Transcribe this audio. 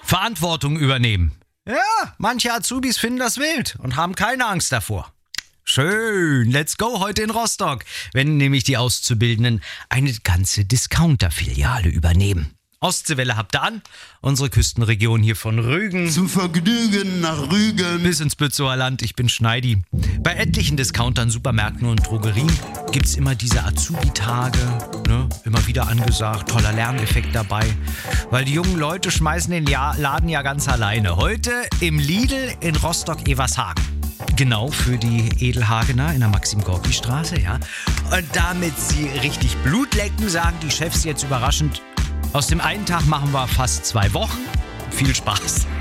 Verantwortung übernehmen. Ja, manche Azubis finden das wild und haben keine Angst davor. Schön, let's go heute in Rostock, wenn nämlich die Auszubildenden eine ganze Discounter-Filiale übernehmen. Ostseewelle habt ihr an, unsere Küstenregion hier von Rügen Zum Vergnügen nach Rügen. bis ins Bützower Land, ich bin Schneidi. Bei etlichen Discountern, Supermärkten und Drogerien gibt's immer diese Azubi-Tage, ne? Immer wieder angesagt, toller Lerneffekt dabei, weil die jungen Leute schmeißen den Laden ja ganz alleine. Heute im Lidl in Rostock-Evershagen. Genau, für die Edelhagener in der Maxim-Gorki-Straße, ja. Und damit sie richtig Blut lecken, sagen die Chefs jetzt überraschend, aus dem einen Tag machen wir fast 2 Wochen. Viel Spaß.